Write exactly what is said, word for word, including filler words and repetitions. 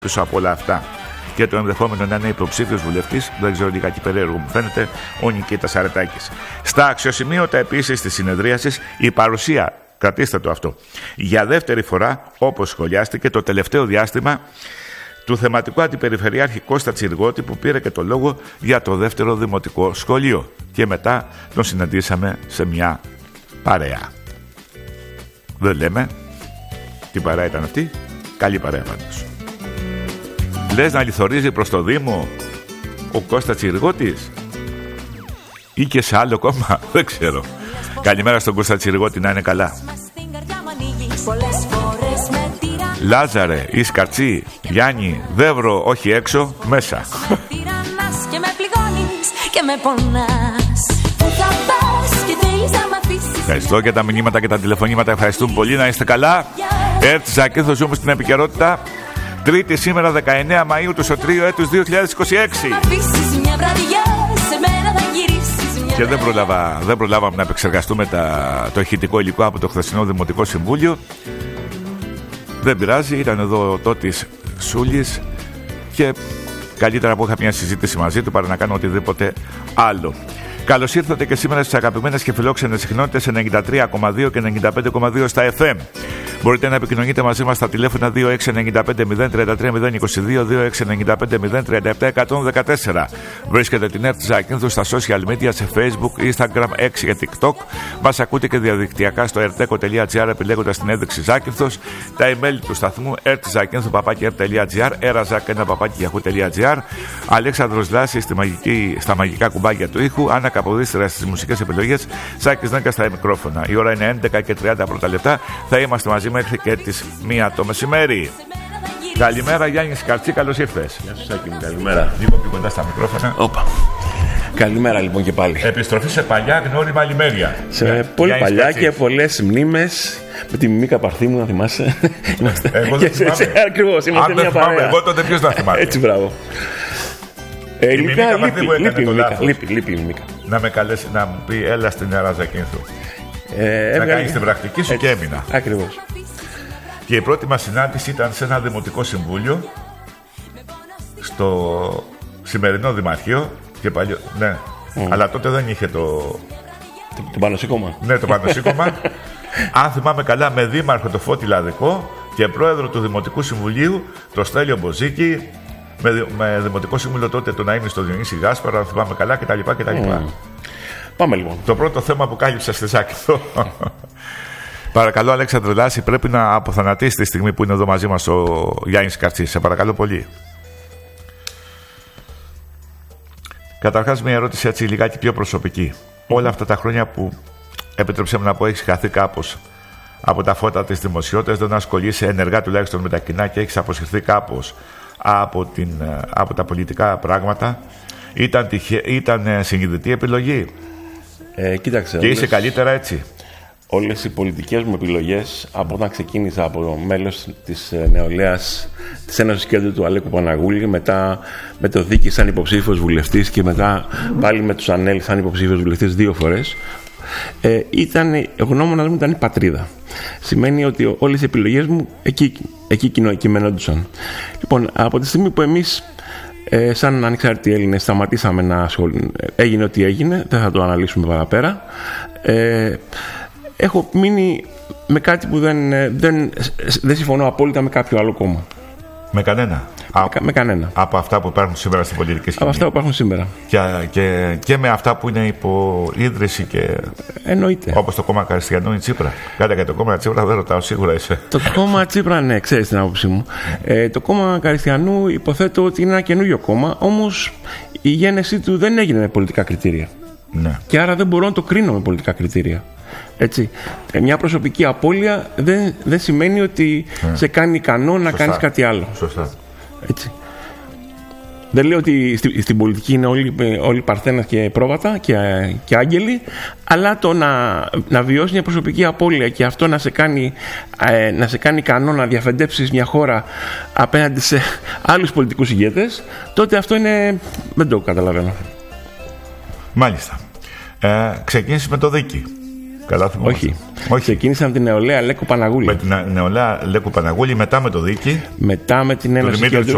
πίσω από όλα αυτά και το ενδεχόμενο να είναι υποψήφιος βουλευτής, δεν ξέρω, λιγάκι περίεργο μου φαίνεται, ο Νικήτας Αρετάκης. Στα αξιοσημείωτα επίσης της συνεδρίασης η παρουσία, κρατήστε το αυτό, για δεύτερη φορά, όπως σχολιάστηκε το τελευταίο διάστημα, του θεματικού αντιπεριφερειάρχη Κώστα Τσιργότη, που πήρε και το λόγο για το δεύτερο δημοτικό σχολείο. Και μετά τον συναντήσαμε σε μια παρέα. Δεν λέμε τι παρέα ήταν αυτή, καλή παρέα πάντως. Λες να λιθορίζει προς το Δήμο ο Κώστα Τσιργότης ή και σε άλλο κόμμα, δεν ξέρω. Καλημέρα στον Κώστα Τσιργότη, να είναι καλά. Λάζαρε, Ισκαρτσί, Γιάννη, Δεύρο, όχι έξω, μέσα. Ευχαριστώ για τα μηνύματα και τα τηλεφωνήματα, ευχαριστούμε πολύ, να είστε καλά. Ερτ Ζακίνθος, ζούμε στην επικαιρότητα. Τρίτη σήμερα δεκαεννέα Μαΐου του Σωτρίου έτους δύο χιλιάδες είκοσι έξι. Και δεν, προλάβα, δεν προλάβαμε να επεξεργαστούμε τα, το ηχητικό υλικό από το χθεσινό Δημοτικό Συμβούλιο. Δεν πειράζει, ήταν εδώ ο Τότης Σούλης και καλύτερα που είχα μια συζήτηση μαζί του παρά να κάνω οτιδήποτε άλλο. Καλώς ήρθατε και σήμερα στις αγαπημένες και φιλόξενες συχνότητες ενενήντα τρία κόμμα δύο και ενενήντα πέντε κόμμα δύο στα εφ εμ. Μπορείτε να επικοινωνείτε μαζί μας στα τηλέφωνα δύο έξι εννιά πέντε μηδέν τρία τρία μηδέν είκοσι δύο, δύο έξι εννιά πέντε μηδέν τριάντα επτά εκατόν δεκατέσσερα. Βρίσκετε την Ερτ Ζακίνθου στα social media, σε Facebook, Instagram, X και TikTok. Μας ακούτε και διαδικτυακά στο ερτέκο τελεία τζι άρ επιλέγοντας την ένδειξη Ζάκυνθος. Τα email του σταθμού ερτζακίνθου παπάκι ερτ τελεία τζι άρ, εραζάκ ένα παπάκι γιαχού τελεία τζι άρ. Αλέξανδρος Λάσης στη μαγική, στα μαγικά κουμπάκια του ήχου. Άννα Καποδίστρια στις μουσικές επιλογές. Σάκης Νέγκας στα μικρόφωνα. Η ώρα είναι έντεκα και τριάντα πρώτα λεπτά. Θα είμαστε μαζί μέχρι και τις μία το μεσημέρι. Καλημέρα Γιάννη Σκαρτσί, καλώς ήρθες. Γεια σου Σάκη μου, καλημέρα. Λίγο πιο κοντά στα μικρόφωνα. Όπα. Καλημέρα λοιπόν και πάλι. Επιστροφή σε παλιά γνώριμα λιμέρια. Σε yeah. πολύ Γιάννης παλιά Σκαρτσής. Και πολλές μνήμες. Με τη Μίκα Παρθήμου, να θυμάσαι. Εγώ δεν θυμάμαι. Ακριβώς, είμαστε μια παρέα. Εγώ τότε ποιος να θυμάμαι. Έτσι, μπράβο. Ε, λείπει, λείπει, λείπει, λείπει η Μίκα. Να με καλέσει να μου πει έλα στην Ερτ Ζακίνθου. Ε, να κάνεις την πρακτική σου. Έτσι, και έμεινα. Ακριβώς. Και η πρώτη μας συνάντηση ήταν σε ένα δημοτικό συμβούλιο στο σημερινό δημαρχείο και παλιό, ναι, mm. αλλά τότε δεν είχε το... Το, το πανωσύκωμα. Ναι, το πανωσύκωμα. Αν θυμάμαι καλά, με δήμαρχο το Φώτη Λαδικό και πρόεδρο του Δημοτικού Συμβουλίου το Στέλιο Μποζίκη, με, με δημοτικό σύμβουλο τότε τον αείμνηστο Διονύση Γάσπαρο, αν θυμάμαι καλά κτλ. Mm. Πάμε λοιπόν. Το πρώτο θέμα που κάλυψα στη Ζάκυνθο. Παρακαλώ, Αλέξανδρο Λάση, πρέπει να αποθανατήσει τη στιγμή που είναι εδώ μαζί μας ο Γιάννης Σκαρτσής. Σε παρακαλώ πολύ. Καταρχάς, μια ερώτηση έτσι λιγάκι πιο προσωπική. Mm. Όλα αυτά τα χρόνια που, επιτρέψτε μου να πω, έχεις χαθεί κάπως από τα φώτα της δημοσιότητας, δεν ασχολείσαι ενεργά τουλάχιστον με τα κοινά και έχεις αποσυρθεί κάπως από, την, από τα πολιτικά πράγματα. Ήταν, τυχε, ήταν συνειδητή επιλογή. Ε, κοίταξε. Και είσαι καλύτερα έτσι. Όλες οι πολιτικές μου επιλογές, από όταν ξεκίνησα από μέλος της νεολαίας της Ένωσης Κέντρου του Αλέκου Παναγούλη, μετά με το Δίκη σαν υποψήφιος βουλευτής και μετά πάλι με τους Ανέλη σαν υποψήφιος βουλευτής δύο φορές, ε, ήταν, ο γνώμονας μου ήταν η πατρίδα. Σημαίνει ότι όλες οι επιλογές μου εκεί, εκεί κειμενόντουσαν. Λοιπόν, από τη στιγμή που εμείς ε, σαν ανεξάρτητοι Έλληνες σταματήσαμε να ασχοληθούμε, έγινε ό,τι έγινε, δεν θα το αναλύσουμε παραπέρα. Ε, Έχω μείνει με κάτι που δεν, δεν, δεν συμφωνώ απόλυτα με κάποιο άλλο κόμμα. Με κανένα. Με, Α, με κανένα. Από αυτά που υπάρχουν σήμερα στην πολιτική σκηνή. Από αυτά που υπάρχουν σήμερα. Και, και, και με αυτά που είναι υπό ίδρυση και. Εννοείται. Όπως το κόμμα Καριστιανού ή Τσίπρα. Κάτι για το κόμμα Τσίπρα δεν ρωτάω, σίγουρα είσαι. Το κόμμα Τσίπρα, ναι, ξέρεις την άποψή μου. ε, το κόμμα Καριστιανού υποθέτω ότι είναι ένα καινούριο κόμμα, όμως η γένεσή του δεν έγινε με πολιτικά κριτήρια. Ναι. Και άρα δεν μπορώ να το κρίνω με πολιτικά κριτήρια. Έτσι. Μια προσωπική απώλεια δεν, δεν σημαίνει ότι mm. σε κάνει ικανό να κάνεις κάτι άλλο. Σωστά. Έτσι. Δεν λέω ότι στη, στην πολιτική είναι όλοι, όλοι παρθένας και πρόβατα και, και άγγελοι, αλλά το να, να βιώσει μια προσωπική απώλεια και αυτό να σε κάνει, ε, να σε κάνει ικανό να διαφεντέψεις μια χώρα απέναντι σε άλλους πολιτικούς ηγέτες, τότε αυτό είναι... δεν το καταλαβαίνω. Μάλιστα. Ε, ξεκίνησε με το Δίκη. Καλά θυμόμαστε. Όχι. Όχι. Ξεκίνησα με την νεολαία Λέκου Παναγούλη. Με την νεολαία Λέκου Παναγούλη, μετά με το Δίκη. Μετά με την Ένωση Κέντρου.